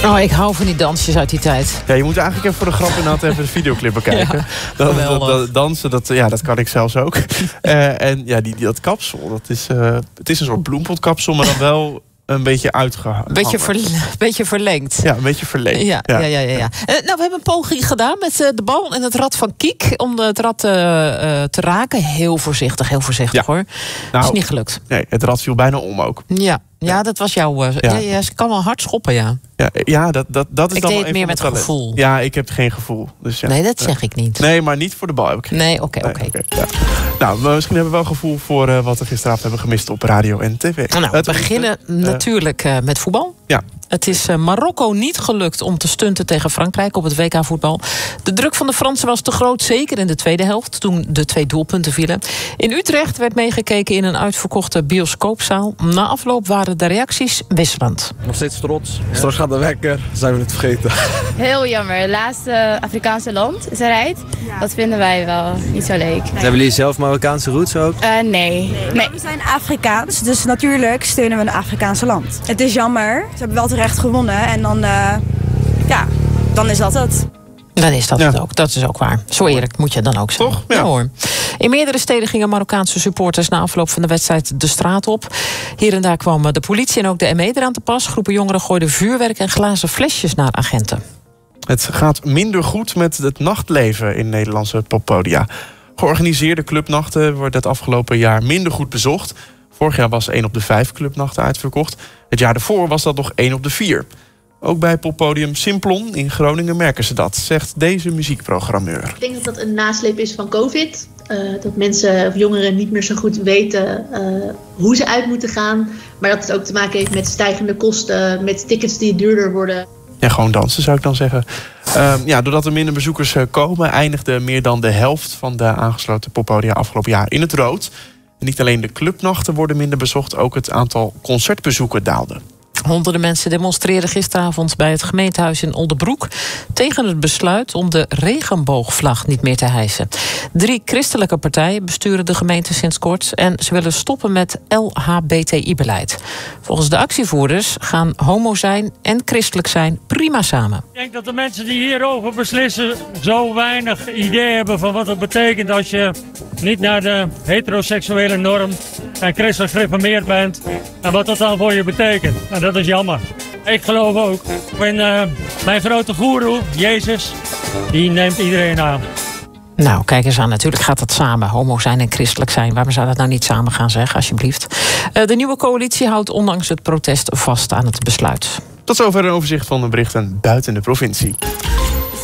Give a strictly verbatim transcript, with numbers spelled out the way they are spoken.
Oh, ik hou van die dansjes uit die tijd. Ja, je moet eigenlijk even voor de grap inderdaad even de videoclip bekijken. Ja, dat, dat, dat dansen, dat, ja, dat kan ik zelfs ook. uh, en ja, die, die, dat kapsel, dat is, uh, het is een soort bloempotkapsel, maar dan wel een beetje uitgehangen. Beetje, ver, beetje verlengd. Ja, een beetje verlengd. Ja, ja. ja, ja, ja, ja. Uh, nou, we hebben een poging gedaan met uh, de bal en het rad van Kiek om het rad uh, uh, te raken. Heel voorzichtig, heel voorzichtig ja. hoor. Nou, is niet gelukt. Nee, het rad viel bijna om ook. Ja. Ja, dat was jouw... Uh, ja. Ja, ja, ze kan wel hard schoppen, ja. Ja, ja dat, dat, dat is ik dan deed wel het meer met talent. gevoel. Ja, ik heb geen gevoel. Dus ja. Nee, dat zeg ik niet. Nee, maar niet voor de bal heb ik geen Nee, oké, okay, oké. Okay. Okay, ja. Nou, misschien hebben we wel gevoel voor uh, wat we gisteravond hebben gemist op radio en tv. Nou, we beginnen uh, natuurlijk uh, met voetbal. Ja. Het is uh, Marokko niet gelukt om te stunten tegen Frankrijk op het W K-voetbal. De druk van de Fransen was te groot, zeker in de tweede helft, toen de twee doelpunten vielen. In Utrecht werd meegekeken in een uitverkochte bioscoopzaal. Na afloop waren de reacties wisselend. Nog steeds trots. Ja. Straks gaat de wekker, zijn we het vergeten. Heel jammer. Het laatste Afrikaanse land is eruit. Ja. Dat vinden wij wel niet zo leuk. Nee. Hebben jullie zelf Marokkaanse roots ook? Uh, nee. Nee. nee. We zijn Afrikaans, dus natuurlijk steunen we een Afrikaanse land. Het is jammer. Ze hebben wel terecht gewonnen en dan, uh, ja, dan is dat het. Dan is dat ja. het ook. Dat is ook waar. Zo eerlijk moet je dan ook zijn. Toch? Ja. Ja, hoor. In meerdere steden gingen Marokkaanse supporters na afloop van de wedstrijd de straat op. Hier en daar kwamen de politie en ook de M E eraan te pas. Groepen jongeren gooiden vuurwerk en glazen flesjes naar agenten. Het gaat minder goed met het nachtleven in Nederlandse poppodia. Georganiseerde clubnachten wordt het afgelopen jaar minder goed bezocht. Vorig jaar was één op de vijf clubnachten uitverkocht. Het jaar daarvoor was dat nog één op de vier. Ook bij poppodium Simplon in Groningen merken ze dat, zegt deze muziekprogrammeur. Ik denk dat dat een nasleep is van COVID. Uh, dat mensen of jongeren niet meer zo goed weten uh, hoe ze uit moeten gaan. Maar dat het ook te maken heeft met stijgende kosten, met tickets die duurder worden. Ja, gewoon dansen zou ik dan zeggen. Uh, ja, doordat er minder bezoekers komen, eindigde meer dan de helft van de aangesloten poppodia afgelopen jaar in het rood. En niet alleen de clubnachten worden minder bezocht, ook het aantal concertbezoeken daalde. Honderden mensen demonstreerden gisteravond bij het gemeentehuis in Oldebroek tegen het besluit om de regenboogvlag niet meer te hijsen. Drie christelijke partijen besturen de gemeente sinds kort en ze willen stoppen met L H B T I-beleid. Volgens de actievoerders gaan homo zijn en christelijk zijn prima samen. Ik denk dat de mensen die hierover beslissen zo weinig idee hebben van wat het betekent als je niet naar de heteroseksuele norm en christelijk gereformeerd bent en wat dat dan voor je betekent. En dat is jammer. Ik geloof ook. En, uh, mijn grote goeroe, Jezus, die neemt iedereen aan. Nou, kijk eens aan. Natuurlijk gaat dat samen. Homo zijn en christelijk zijn. Waarom zou dat nou niet samen gaan, zeg, alsjeblieft? Uh, de nieuwe coalitie houdt ondanks het protest vast aan het besluit. Tot zover een overzicht van de berichten buiten de provincie.